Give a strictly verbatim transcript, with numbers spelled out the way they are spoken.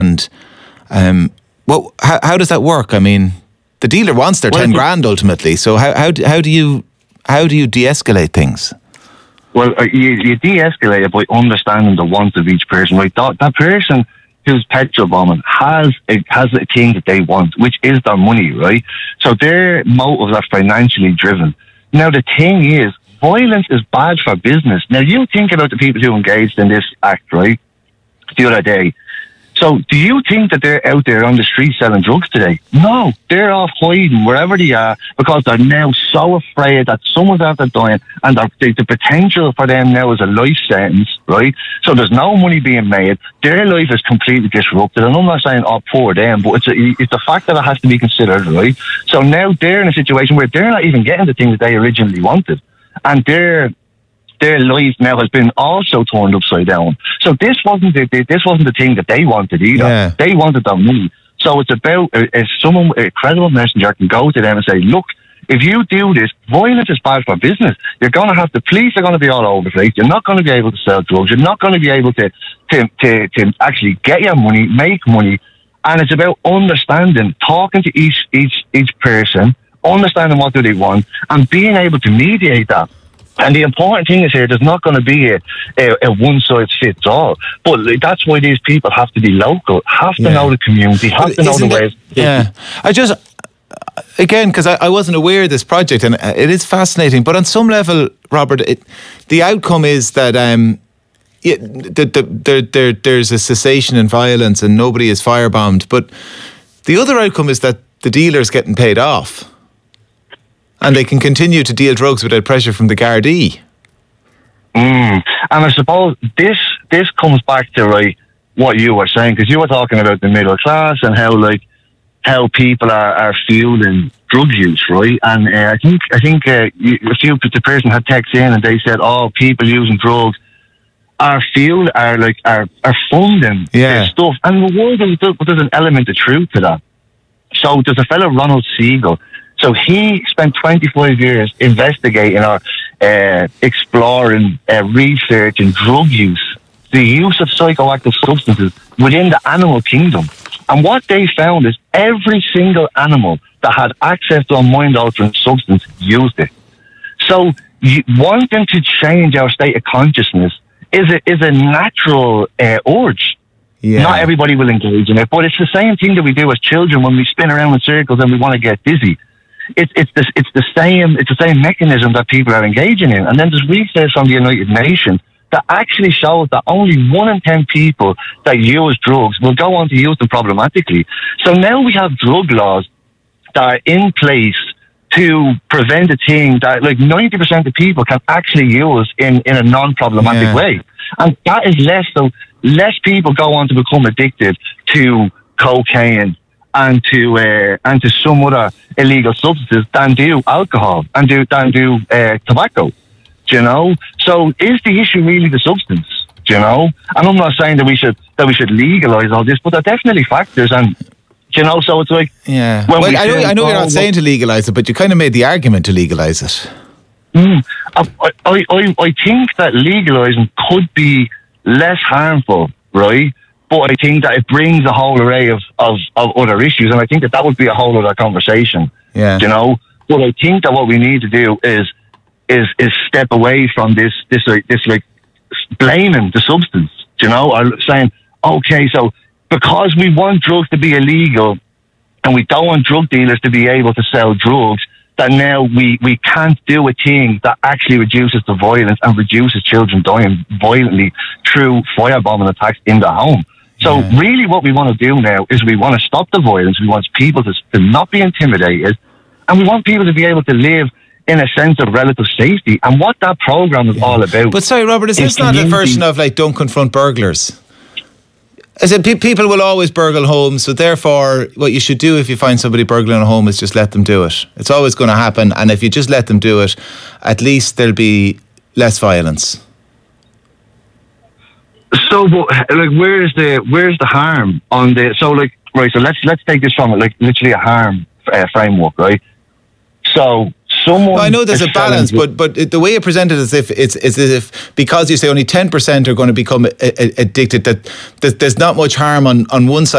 And um, well, how, how does that work? I mean, the dealer wants their well, ten grand ultimately. So how how do, how do you how do you de-escalate things? Well, uh, you, you de-escalate it by understanding the wants of each person, right? That, that person who's petrol bombing has a, has a thing that they want, which is their money, right? So their motives are financially driven. Now, the thing is, violence is bad for business. Now, you think about the people who engaged in this act, right, the other day. So do you think that they're out there on the street selling drugs today? No, they're off hiding wherever they are because they're now so afraid that someone's after dying, and the, the potential for them now is a life sentence, right? So there's no money being made. Their life is completely disrupted. And I'm not saying, oh, poor them, but it's, a, it's the fact that it has to be considered, right? So now they're in a situation where they're not even getting the things that they originally wanted. And they're their life now has been also turned upside down. So this wasn't the, this wasn't the thing that they wanted either. Yeah. They wanted their money. So it's about if someone, a credible messenger, can go to them and say, look, if you do this, violence is bad for business. You're going to have the police are going to be all over the place. You're not going to be able to sell drugs. You're not going to be able to to to, to actually get your money, make money. And it's about understanding, talking to each each each person, understanding what do they want, and being able to mediate that. And the important thing is here, there's not going to be a, a, a one-size-fits-all. But that's why these people have to be local, have to yeah. know the community, have but to know the ways. Yeah. I just, again, because I, I wasn't aware of this project, and it is fascinating. But on some level, Robert, it, the outcome is that um, it, the, the, there, there, there's a cessation in violence and nobody is firebombed. But the other outcome is that the dealer's getting paid off. And they can continue to deal drugs without pressure from the Gardaí. Mm. And I suppose this this comes back to right what you were saying, because you were talking about the middle class and how like how people are, are fueling drug use, right? And uh, I think I think uh, you, a few the person had texted in and they said, "Oh, people using drugs are fuel are like are are funding yeah. this stuff." And the world is, there's an element of truth to that. So there's a fellow Ronald Siegel. So he spent twenty-five years investigating or uh, exploring, uh, researching drug use, the use of psychoactive substances within the animal kingdom. And what they found is every single animal that had access to a mind-altering substance used it. So you, wanting to change our state of consciousness is a, is a natural uh, urge. Yeah. Not everybody will engage in it, but it's the same thing that we do as children when we spin around in circles and we want to get dizzy. It's it's the it's the same it's the same mechanism that people are engaging in. And then there's research from the United Nations that actually shows that only one in ten people that use drugs will go on to use them problematically. So now we have drug laws that are in place to prevent a thing that like ninety percent of people can actually use in, in a non-problematic yeah. way. And that is less so less people go on to become addicted to cocaine and to uh, and to some other illegal substances than do alcohol and do than do uh, tobacco. Do you know? So is the issue really the substance? Do you know? And I'm not saying that we should that we should legalize all this, but there are definitely factors. And do you know, so it's like yeah. Well, we I know I know you're not saying to legalize it, but you kind of made the argument to legalize it. Mm, I, I I I think that legalizing could be less harmful, right? But I think that it brings a whole array of, of, of other issues, and I think that that would be a whole other conversation. Yeah, you know. But I think that what we need to do is is is step away from this this like this like blaming the substance. You know, or saying, okay, so because we want drugs to be illegal, and we don't want drug dealers to be able to sell drugs, that now we, we can't do a thing that actually reduces the violence and reduces children dying violently through firebombing attacks in the home. So yeah. really what we want to do now is we want to stop the violence. We want people to, to not be intimidated. And we want people to be able to live in a sense of relative safety. And what that program is yeah. all about. But sorry, Robert, is this not a version of like don't confront burglars? I said pe- people will always burgle homes, so therefore what you should do if you find somebody burgling a home is just let them do it. It's always going to happen, and if you just let them do it, at least there'll be less violence. So, but, like, where's the where's the harm on the? So, like, right. So let's let's take this from like literally a harm uh, framework, right? So someone. No, I know there's is a balance, selling- but but the way you present it is if it's, it's as if because you say only ten percent are going to become a, a, addicted, that, that there's not much harm on, on one side